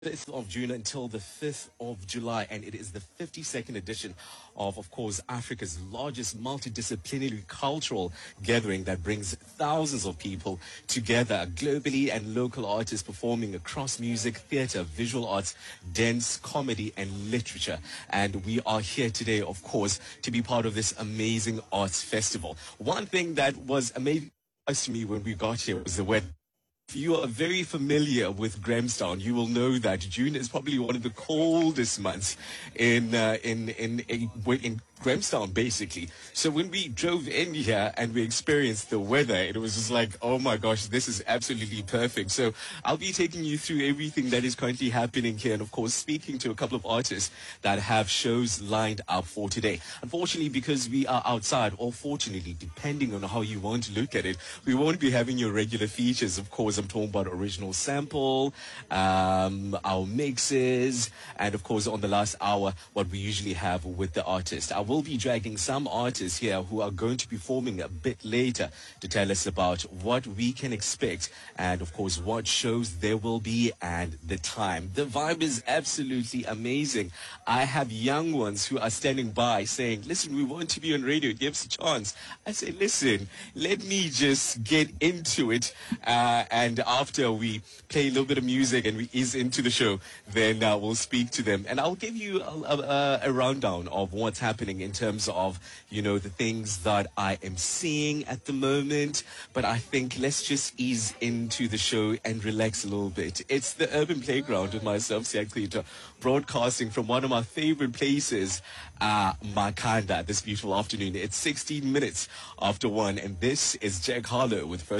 5th of June until the 5th of July, and it is the 52nd edition of course, Africa's largest multidisciplinary cultural gathering that brings thousands of people together globally and local artists performing across music, theater, visual arts, dance, comedy, and literature. And we are here today, of course, to be part of this amazing arts festival. One thing that was amazing to me when we got here was the weather. If you are very familiar with Grahamstown, you will know that June is probably one of the coldest months in Grahamstown, basically. So when we drove in here and we experienced the weather, it was just like, oh my gosh, this is absolutely perfect. So I'll be taking you through everything that is currently happening here, and of course speaking to a couple of artists that have shows lined up for today. Unfortunately, because we are outside, or fortunately, depending on how you want to look at it, we won't be having your regular features. Of course, I'm talking about original sample, our mixes, and of course on the last hour, what we usually have with the artist. I will be dragging some artists here who are going to be performing a bit later to tell us about what we can expect and of course what shows there will be and the time. The vibe is absolutely amazing. I have young ones who are standing by saying, listen, we want to be on radio, give us a chance. I say, listen, let me just get into it, and after we play a little bit of music and we ease into the show, then we'll speak to them. And I'll give you a rundown of what's happening in terms of, you know, the things that I am seeing at the moment. But I think let's just ease into the show and relax a little bit. It's the Urban Playground with myself, Siyaklita, broadcasting from one of my favorite places, Makhanda, this beautiful afternoon. It's 16 minutes after 1, and this is Jack Harlow with First